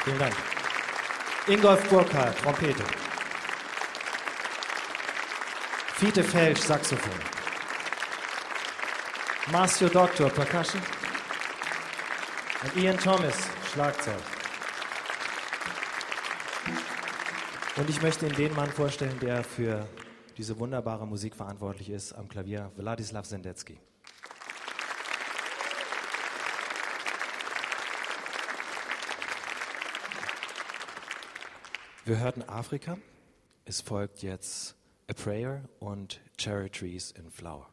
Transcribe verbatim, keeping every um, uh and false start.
Vielen Dank. Ingolf Burkhardt, Trompete. Fiete Felsch, Saxophon. Marcio Doctor, Percussion. Und Ian Thomas, Schlagzeug. Und ich möchte Ihnen den Mann vorstellen, der für diese wunderbare Musik verantwortlich ist, am Klavier, Wladislaw Sendecki. Wir hörten Afrika. Es folgt jetzt A Prayer und Cherry Trees in Flower.